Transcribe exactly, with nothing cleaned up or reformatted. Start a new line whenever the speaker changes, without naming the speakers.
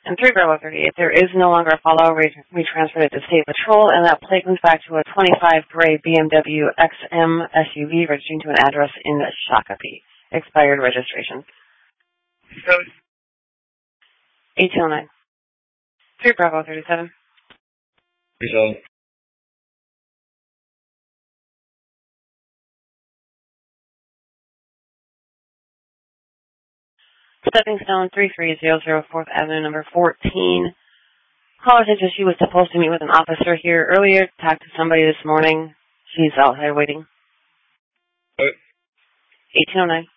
And three Bravo thirty-eight, there is no longer a follow. We, we transferred it to State Patrol, and that plate comes back to a twenty-five gray B M W X M S U V registering to an address in Shakopee. Expired registration. eighteen oh nine. three Bravo thirty-seven.
Result.
Stepping Stone, three three zero zero, fourth Avenue, number fourteen. Caller said she was supposed to meet with an officer here earlier, talked to somebody this morning. She's outside waiting.
What?
eighteen oh nine.